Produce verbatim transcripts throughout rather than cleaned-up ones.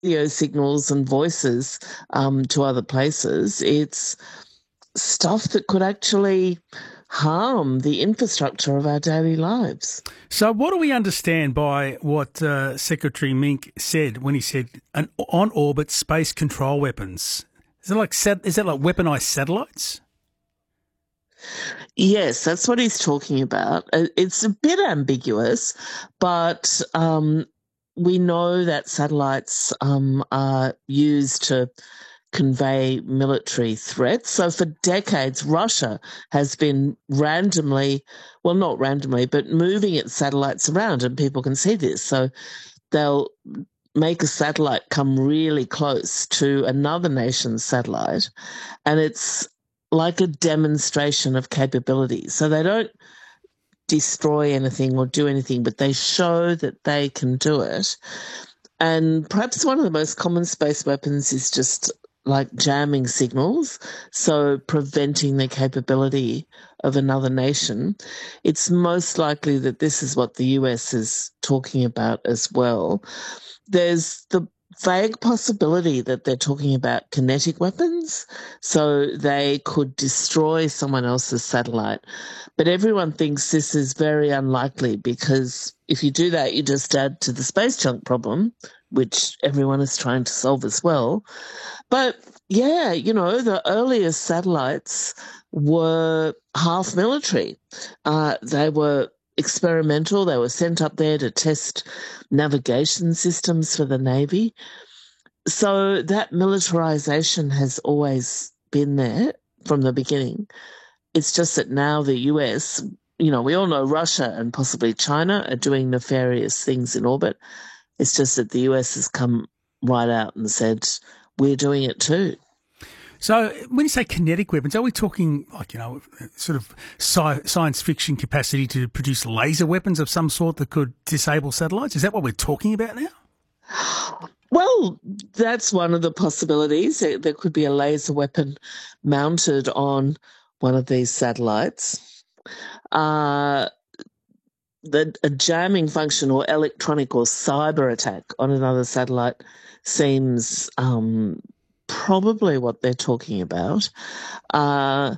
radio signals and voices um, to other places. It's stuff that could actually harm the infrastructure of our daily lives. So what do we understand by what uh, Secretary Mink said when he said an on-orbit space control weapons? Is it like sat- is that like weaponized satellites? Yes, that's what he's talking about. It's a bit ambiguous, but um, we know that satellites um, are used to convey military threats. So for decades, Russia has been randomly, well, not randomly, but moving its satellites around, and people can see this. So they'll make a satellite come really close to another nation's satellite, and it's like a demonstration of capability. So they don't destroy anything or do anything, but they show that they can do it. And perhaps one of the most common space weapons is just like jamming signals, so preventing the capability of another nation. It's most likely that this is what the U S is talking about as well. There's the vague possibility that they're talking about kinetic weapons, so they could destroy someone else's satellite. But everyone thinks this is very unlikely, because if you do that, you just add to the space junk problem, which everyone is trying to solve as well. But yeah, you know, the earliest satellites were half military. Uh, they were experimental. They were sent up there to test navigation systems for the Navy. So that militarization has always been there from the beginning. It's just that now the U S, you know, we all know Russia and possibly China are doing nefarious things in orbit. It's just that the U S has come right out and said, we're doing it too. So when you say kinetic weapons, are we talking like, you know, sort of sci- science fiction capacity to produce laser weapons of some sort that could disable satellites? Is that what we're talking about now? Well, that's one of the possibilities. There could be a laser weapon mounted on one of these satellites. Uh, the, a jamming function or electronic or cyber attack on another satellite seems um, probably what they're talking about. Uh,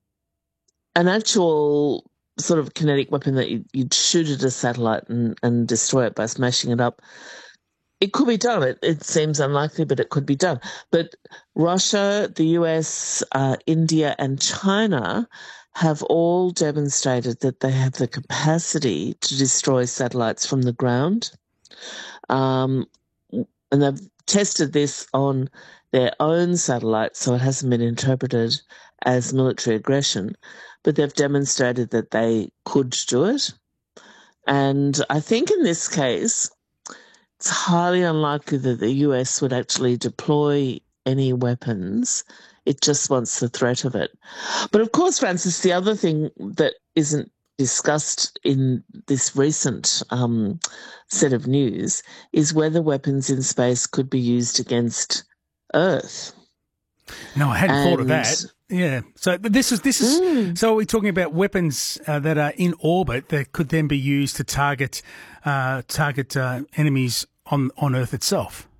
an actual sort of kinetic weapon that you, you'd shoot at a satellite and, and destroy it by smashing it up, it could be done. It, it seems unlikely, but it could be done. But Russia, the U S, uh, India and China have all demonstrated that they have the capacity to destroy satellites from the ground. Um, and they've tested this on their own satellites, so it hasn't been interpreted as military aggression, but they've demonstrated that they could do it. And I think in this case, it's highly unlikely that the U S would actually deploy any weapons. It just wants the threat of it. But of course, Francis, the other thing that isn't discussed in this recent um, set of news is whether weapons in space could be used against Earth. No, I hadn't and, thought of that. Yeah. So this is this is. Mm. So we're talking about weapons uh, that are in orbit that could then be used to target uh, target uh, enemies on on Earth itself.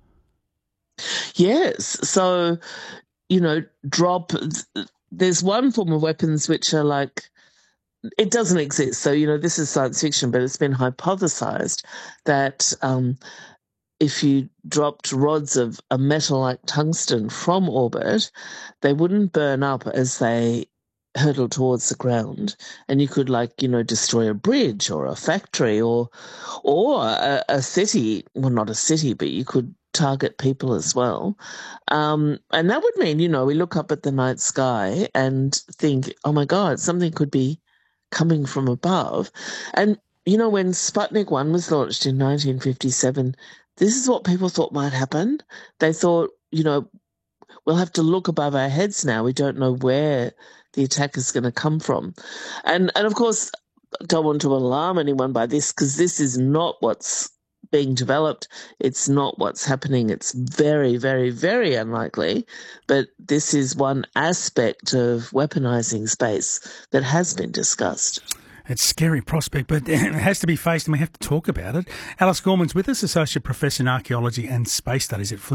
Yes. So, you know, drop. There's one form of weapons which are like, it doesn't exist. So, you know, this is science fiction, but it's been hypothesized that um, if you dropped rods of a metal like tungsten from orbit, they wouldn't burn up as they hurtle towards the ground, and you could, like, you know, destroy a bridge or a factory or or a, a city. Well, not a city, but you could target people as well. Um, and that would mean, you know, we look up at the night sky and think, oh my God, something could be coming from above. And, you know, when Sputnik one was launched in nineteen fifty-seven, this is what people thought might happen. They thought, you know, we'll have to look above our heads now. We don't know where the attack is going to come from. And, and of course, I don't want to alarm anyone by this, because this is not what's being developed. It's not what's happening. It's very, very, very unlikely. But this is one aspect of weaponizing space that has been discussed. It's a scary prospect, but it has to be faced and we have to talk about it. Alice Gorman's with us, Associate Professor in Archaeology and Space Studies at